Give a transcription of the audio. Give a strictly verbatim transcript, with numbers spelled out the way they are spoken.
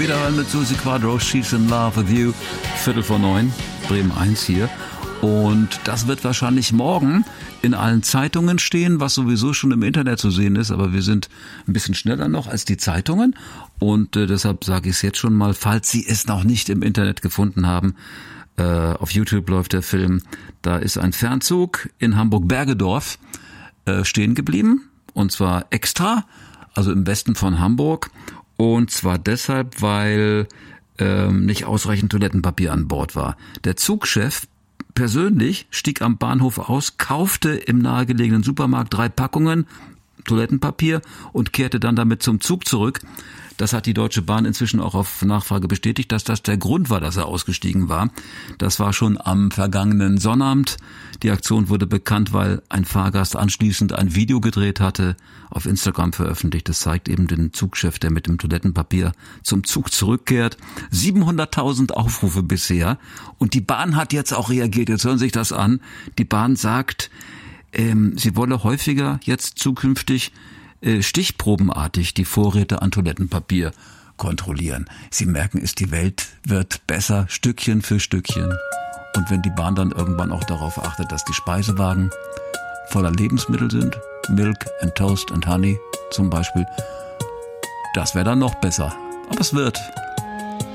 später dann mit Susi Quadros, She's in Love with You, Viertel vor neun, Bremen eins hier. Und das wird wahrscheinlich morgen in allen Zeitungen stehen, was sowieso schon im Internet zu sehen ist. Aber wir sind ein bisschen schneller noch als die Zeitungen. Und äh, deshalb sage ich es jetzt schon mal, falls Sie es noch nicht im Internet gefunden haben. Äh, auf YouTube läuft der Film. Da ist ein Fernzug in Hamburg-Bergedorf äh, stehen geblieben. Und zwar extra, also im Westen von Hamburg. Und zwar deshalb, weil ähm, nicht ausreichend Toilettenpapier an Bord war. Der Zugchef persönlich stieg am Bahnhof aus, kaufte im nahegelegenen Supermarkt drei Packungen Toilettenpapier und kehrte dann damit zum Zug zurück. Das hat die Deutsche Bahn inzwischen auch auf Nachfrage bestätigt, dass das der Grund war, dass er ausgestiegen war. Das war schon am vergangenen Sonnabend. Die Aktion wurde bekannt, weil ein Fahrgast anschließend ein Video gedreht hatte, auf Instagram veröffentlicht. Das zeigt eben den Zugchef, der mit dem Toilettenpapier zum Zug zurückkehrt. siebenhunderttausend Aufrufe bisher. Und die Bahn hat jetzt auch reagiert. Jetzt hören Sie sich das an. Die Bahn sagt, ähm, sie wolle häufiger jetzt zukünftig stichprobenartig die Vorräte an Toilettenpapier kontrollieren. Sie merken es, die Welt wird besser, Stückchen für Stückchen. Und wenn die Bahn dann irgendwann auch darauf achtet, dass die Speisewagen voller Lebensmittel sind, Milk and Toast and Honey zum Beispiel, das wäre dann noch besser. Aber es wird.